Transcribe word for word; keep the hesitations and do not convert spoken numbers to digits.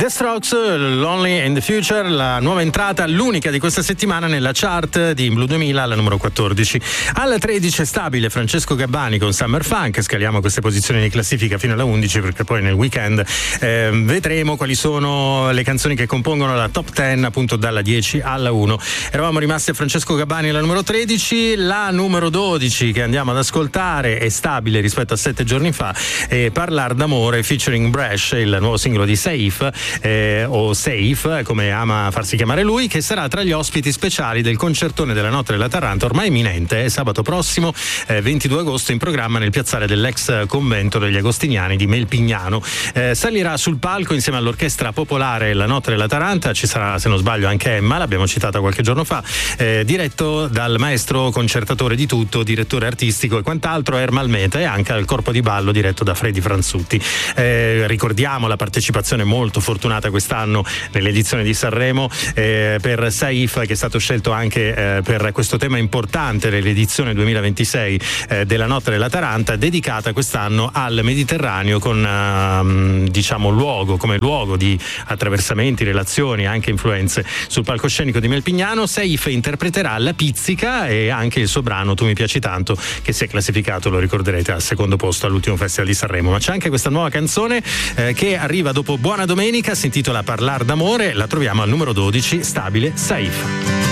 The Strokes, Lonely in the Future, la nuova entrata, l'unica di questa settimana nella chart di Blue duemila alla numero quattordici. Alla tredici è stabile Francesco Gabbani con Summer Funk, scaliamo queste posizioni di classifica fino alla undici perché poi nel weekend eh, vedremo quali sono le canzoni che compongono la top dieci, appunto dalla dieci alla uno. Eravamo rimasti a Francesco Gabbani alla numero tredici, la numero dodici che andiamo ad ascoltare è stabile rispetto a sette giorni fa, e Parlar d'amore featuring Brash, il nuovo singolo di Safe, eh, o Safe come ama farsi chiamare lui, che sarà tra gli ospiti speciali del concertone della Notte della Taranta ormai imminente, sabato prossimo eh, ventidue agosto, in programma nel piazzale dell'ex convento degli Agostiniani di Melpignano. Eh, salirà sul palco insieme all'orchestra popolare La Notte della Taranta, ci sarà se non sbaglio anche Emma, l'abbiamo citata qualche giorno fa, eh, diretto dal maestro concertatore di tutto, direttore artistico e quant'altro Ermal Meta, e anche al corpo di ballo diretto da Freddy Franzutti. Eh, ricordiamo la partecipazione molto fortunata quest'anno nell'edizione di Sanremo eh, per Saif, che è stato scelto anche eh, per questo tema importante dell'edizione duemilaventisei eh, della Notte della Taranta, dedicata quest'anno al Mediterraneo, con eh, diciamo luogo come luogo di attraversamenti, relazioni, anche influenze sul palcoscenico di Melpignano. Saif interpreterà La Pizzica e anche il suo brano Tu mi piaci tanto, che si è classificato, lo ricorderete, al secondo posto all'ultimo Festival di Sanremo. Ma c'è anche questa nuova canzone eh, che arriva dopo Buona Domenica, si intitola Parlar d'amore, la troviamo al numero dodici, stabile, Saif.